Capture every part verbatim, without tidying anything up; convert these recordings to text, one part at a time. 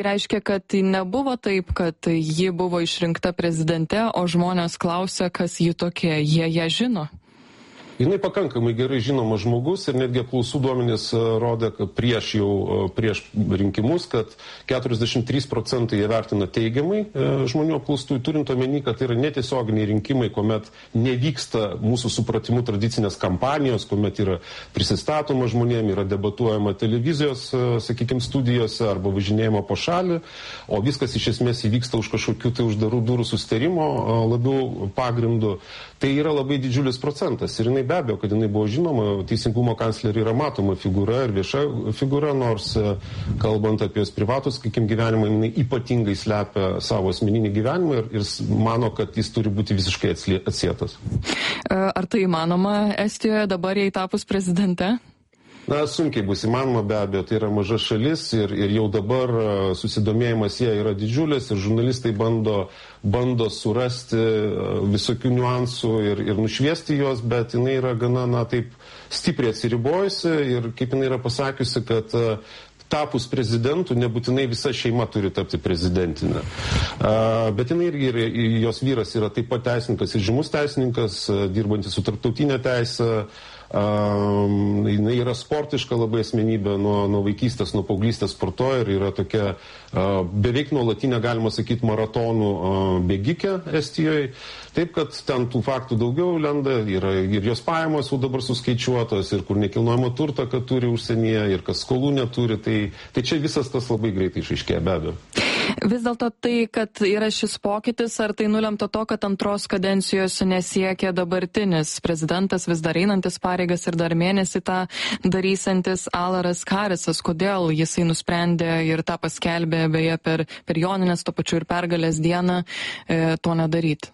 Tai reiškia, kad tai nebuvo taip, kad ji buvo išrinkta prezidente, o žmonės klausia, kas ji tokia, jie ją žino. Jinai pakankamai gerai žinomas žmogus ir netgi apklausų duomenys rodė, kad prieš jau prieš rinkimus, kad keturiasdešimt trys procentai jie vertina teigiamai žmonių apklaustų, turint omeny, kad tai yra netiesioginiai rinkimai, kuomet nevyksta mūsų supratimu tradicinės kampanijos, kuomet yra prisistatoma žmonėm, yra debatuojama televizijos, sakykime, studijose arba važinėjama po šalį, o viskas iš esmės įvyksta už kažkokių tai uždarų durų susitarimo labiau pagrindų. Tai yra labai didžiulis procentas ir jinai be abejo, kad jinai buvo žinoma, teisingumo kanclerė yra matoma figūra ir vieša figūra, nors kalbant apie jos privatus, sakykim, gyvenimą, jinai ypatingai slepia savo asmeninį gyvenimą ir, ir mano, kad jis turi būti visiškai atsietas. Ar tai įmanoma Estijoje dabar jai tapus prezidente? Na, sunkiai bus įmanoma, be abejo, tai yra maža šalis ir, ir jau dabar susidomėjimas jie yra didžiulis ir žurnalistai bando, bando surasti visokių niuansų ir, ir nušviesti juos, bet jinai yra gana, na, taip stipriai atsiribojusi ir kaip jinai yra pasakiusi, kad tapus prezidentu, nebūtinai visa šeima turi tapti prezidentinė. Uh, bet jinai irgi, ir, jos vyras yra taip pat teisininkas ir žymus teisininkas, dirbantis su tarptautinė teisė. Um, jinai yra sportiška labai asmenybė, nuo, nuo vaikystės, nuo paauglystės sportuoja ir yra tokia uh, beveik nuolatinė, galima sakyti, maratonų uh, bėgikė Estijoje. Taip, kad ten tų faktų daugiau lenda, yra ir jos pajamos jau dabar suskaičiuotos, ir kur nekilnojamo turto, kad turi užsienyje, ir kas skolų neturi, tai, tai čia visas tas labai greitai išaiškėja, be abejo. Vis dėlto tai, kad yra šis pokytis, ar tai nulemta to, kad antros kadencijos nesiekia dabartinis prezidentas, vis dar einantis pareigas ir dar mėnesį tą darysantis Alaras Karisas, kodėl jisai nusprendė ir tą paskelbė beje per, per Jonines, to pačiu ir pergalės dieną, e, to nedaryti?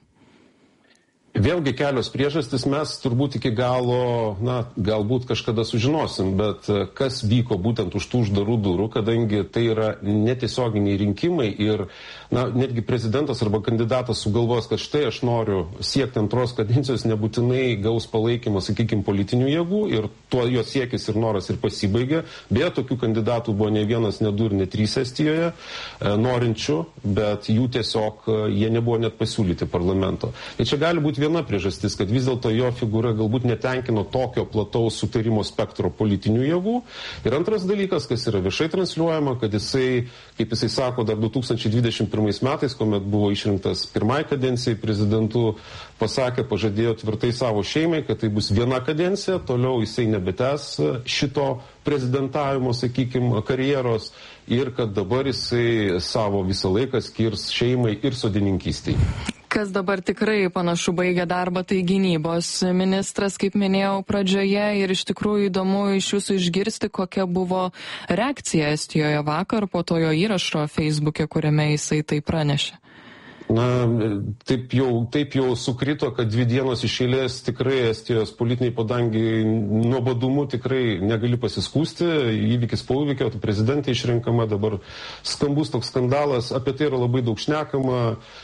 Vėlgi kelios priežastis, mes turbūt iki galo, na, galbūt kažkada sužinosim, bet kas vyko būtent už tų uždarų durų, kadangi tai yra netiesioginiai rinkimai ir, na, netgi prezidentas arba kandidatas sugalvos, kad štai aš noriu siekti antros kadencijos, nebūtinai gaus palaikymą, sakykime, politinių jėgų ir tuo jo siekis ir noras ir pasibaigė. Beje, tokių kandidatų buvo ne vienas, ne du ir ne trys Estijoje, e, norinčių, bet jų tiesiog jie nebuvo net pasiūlyti parlamento. Ir čia gali būti viena priežastis, kad vis dėlto jo figūra galbūt netenkino tokio plataus sutarimo spektro politinių jėgų. Ir antras dalykas, kas yra viešai transliuojama, kad jisai, kaip jisai sako, dar du tūkstančiai dvidešimt pirmais metais, kuomet buvo išrinktas pirmai kadencijai prezidentu, pasakė, pažadėjo tvirtai savo šeimai, kad tai bus viena kadencija, toliau jisai nebetęs šito prezidentavimo, sakykime, karjeros ir kad dabar jisai savo visą laiką skirs šeimai ir sodininkystei. Kas dabar tikrai panašu baigia darbą, tai gynybos ministras, kaip minėjau pradžioje, ir iš tikrųjų įdomu iš jūsų išgirsti, kokia buvo reakcija Estijoje vakar po to jo įrašo Facebook'e, kuriame jisai tai pranešė. Na, taip jau, taip jau sukrito, kad dvi dienos iš eilės tikrai Estijos politiniai padangiai nuobodumu tikrai negali pasiskūsti, įvykis po įvykio, tai prezidentė išrenkama, dabar skambus toks skandalas, apie tai yra labai daug šnekama.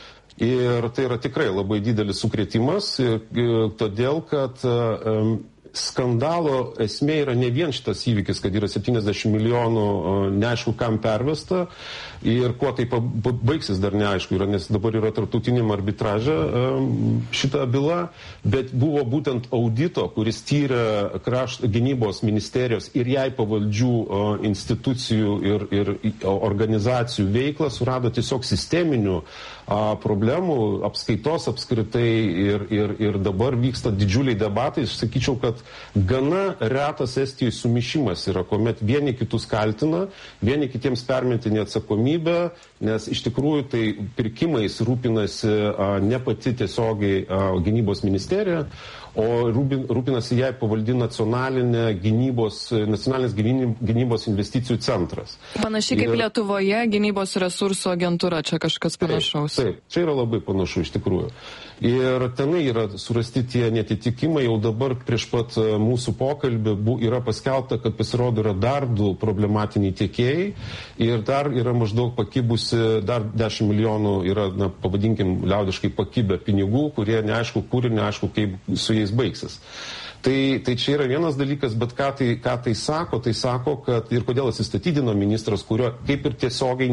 Ir tai yra tikrai labai didelis sukrėtimas, todėl kad um, skandalo esmė yra ne vien šitas įvykis, kad yra septyniasdešimt milijonų neaišku kam pervesta ir kuo tai baigsis dar neaišku yra, nes dabar yra tarptautiniam arbitraže šita byla, bet buvo būtent audito, kuris tyrė krašto gynybos ministerijos ir jai pavaldžių institucijų ir, ir organizacijų veiklą, surado tiesiog sisteminių a, problemų, apskaitos apskritai ir, ir, ir dabar vyksta didžiuliai debatai. Aš sakyčiau, kad gana retas Estijoje sumišimas yra, kuomet vieni kitus kaltina, vieni kitiems permetinė atsakomybė, nes iš tikrųjų tai pirkimais rūpinasi a, ne pati tiesiogiai a, gynybos ministerija, o rūpinasi jai pavaldi nacionalinė gynybos, nacionalinės gynybos investicijų centras. Panašiai kaip ir Lietuvoje gynybos resursų agentūra, čia kažkas panašaus. Taip, taip, čia yra labai panašu iš tikrųjų. Ir tenai yra surasti tie netitikimai, jau dabar prieš pat mūsų pokalbį yra paskelbta, kad pasirodo yra dar du problematiniai tiekėjai ir dar yra maždaug pakibusi, dar dešimt milijonų yra, na, pavadinkim, liaudiškai pakibę pinigų, kurie neaišku kur ir neaišku kaip su jais baigsis. Tai, tai čia yra vienas dalykas, bet ką tai, ką tai sako, tai sako, kad ir kodėl atsistatydino ministras, kurio kaip ir tiesiogiai